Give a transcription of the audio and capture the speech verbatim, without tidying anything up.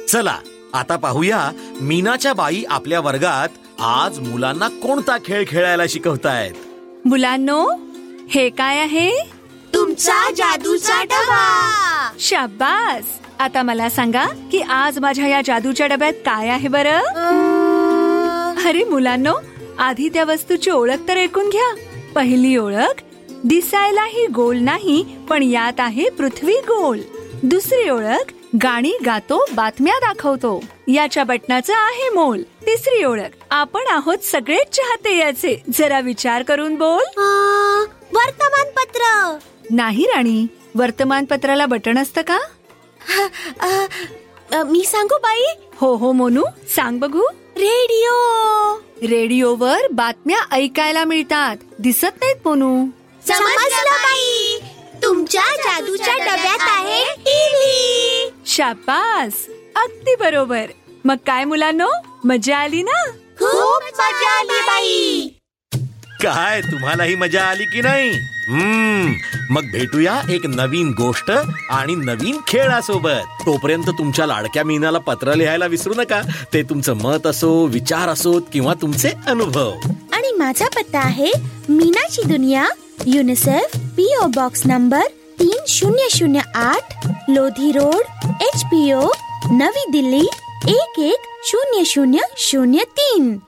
चला आता पाहूया मीनाच्या बाई आपल्या वर्गात आज मुलांना कोणता खेळ खेळायला शिकवतायत. मुलांनो, हे काय आहे? तुमचा जादूचा डबा. शाबास. आता मला सांगा की आज माझ्या या जादूच्या डब्यात काय आहे बरं? अरे मुलांनो, आधी त्या वस्तूची ओळख तर ऐकून घ्या. पहिली ओळख, दिसायलाही गोल नाही पण यात आहे पृथ्वी गोल. दुसरी ओळख, गाणी गातो, बातम्या दाखवतो, याच्या बटनाचं आहे मोल. तिसरी ओळख, आपण आहोत सगळेच चाहते याचे, जरा विचार करून बोल. वर्तमानपत्र. नाही राणी, वर्तमानपत्राला बटन असतं का? मी सांगू बाई? हो हो मोनू, सांग बघू. रेडिओ. रेडिओवर बातम्या ऐकायला मिळतात, दिसत नाहीत मोनू. समजलं बाई, तुमच्या जादूच्या डब्यात आहे टीव्ही. शाबास, अगदी बरोबर. मग काय मुलांनो, मजा आली ना? खूप मजा आली बाई. काय तुम्हालाही मजा आली की नाही? हम्म मग भेटूया एक नवीन गोष्ट आणि नवीन खेळासोबत. तोपर्यंत तुमच्या लाडक्या मीनाला पत्र लिहायला विसरू नका. ते तुमचं मत असो, विचार असोत किंवा तुमचे अनुभव. आणि माझा पत्ता आहे मीनाची दुनिया, युनिसेफ, पीओ बॉक्स नंबर तीन शून्य शून्य आठ, Lodhi road, H P O, नवी दिल्ली एक एक शून्य शून्य शून्य तीन.